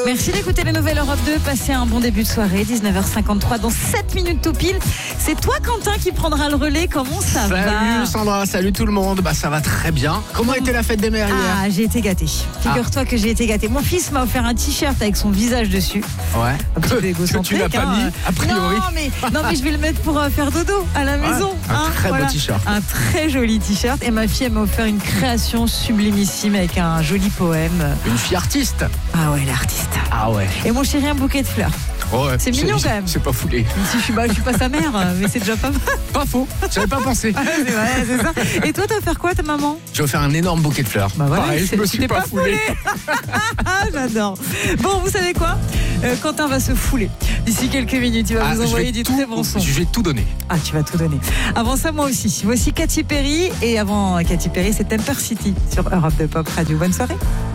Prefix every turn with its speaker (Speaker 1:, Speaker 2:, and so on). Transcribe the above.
Speaker 1: Merci d'écouter la nouvelle Europe 2. Passez un bon début de soirée, 19h53 dans 7 minutes tout pile. C'est toi, Quentin, qui prendra le relais. Comment ça va?
Speaker 2: Salut Sandra, salut tout le monde. Ça va très bien. Comment était la fête des mères hier?
Speaker 1: Ah, j'ai été gâtée. Figure-toi que j'ai été gâtée. Mon fils m'a offert un t-shirt avec son visage dessus.
Speaker 2: Ouais.
Speaker 1: Un petit peu
Speaker 2: Que
Speaker 1: égocentrique.
Speaker 2: tu n'as pas mis, a priori.
Speaker 1: Non, mais je vais le mettre pour faire dodo à la maison.
Speaker 2: Un très beau t-shirt.
Speaker 1: Un très joli t-shirt. Et ma fille, elle m'a offert une création sublimissime avec un joli poème.
Speaker 2: Une fille artiste.
Speaker 1: Ah ouais, l'artiste.
Speaker 2: Ah ouais.
Speaker 1: Et mon chéri, un bouquet de fleurs.
Speaker 2: Ouais,
Speaker 1: C'est mignon quand même.
Speaker 2: C'est pas foulé.
Speaker 1: Même si je suis pas sa mère, mais c'est déjà pas mal.
Speaker 2: Pas faux. J'avais pas pensé.
Speaker 1: C'est vrai, c'est ça. Et toi, t'as offert quoi, ta maman?
Speaker 2: J'ai offert un énorme bouquet de fleurs.
Speaker 1: Bah voilà,
Speaker 2: pareil, je me suis pas foulé.
Speaker 1: Ah, j'adore. Bon, vous savez quoi? Quentin va se fouler. D'ici quelques minutes, il va vous envoyer du très bon son.
Speaker 2: Je vais tout donner.
Speaker 1: Ah, tu vas tout donner. Avant ça, moi aussi. Voici Katy Perry. Et avant Katy Perry, c'est Temper City sur Europe de Pop Radio. Bonne soirée.